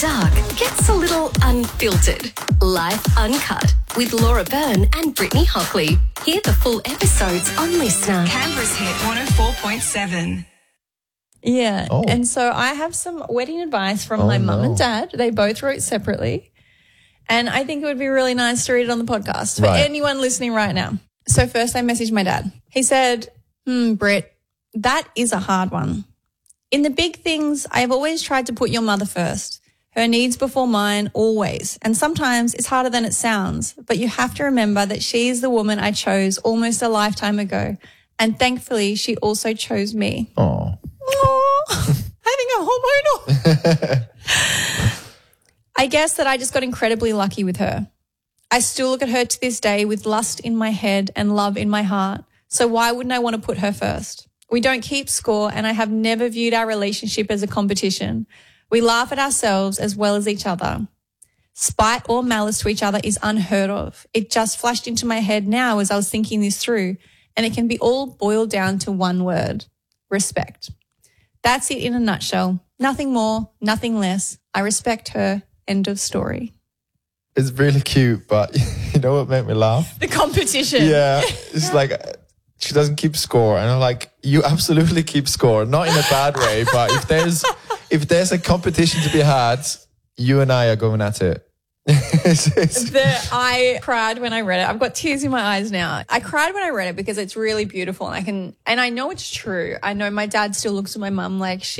Dark gets a little unfiltered. Life Uncut with Laura Byrne and Brittany Hockley. Hear the full episodes on Listener. Canberra's Hit 104.7. Yeah. Oh. And so I have some wedding advice from my mum and dad. They both wrote separately. And I think it would be really nice to read it on the podcast for anyone listening right now. So first I messaged my dad. He said, Britt, that is a hard one. In the big things, I have always tried to put your mother first. Her needs before mine, always. And sometimes it's harder than it sounds, but you have to remember that she is the woman I chose almost a lifetime ago. And thankfully, she also chose me. Oh. Having a hormonal. I guess that I just got incredibly lucky with her. I still look at her to this day with lust in my head and love in my heart. So why wouldn't I want to put her first? We don't keep score, and I have never viewed our relationship as a competition. We laugh at ourselves as well as each other. Spite or malice to each other is unheard of. It just flashed into my head now as I was thinking this through, and it can be all boiled down to one word: respect. That's it in a nutshell. Nothing more, nothing less. I respect her. End of story. It's really cute, but you know what made me laugh? The competition. Yeah. It's like she doesn't keep score. And I'm like, you absolutely keep score. Not in a bad way, but if there's a competition to be had, you and I are going at it. I cried when I read it. I've got tears in my eyes now. I cried when I read it because it's really beautiful, and I know it's true. I know my dad still looks at my mum like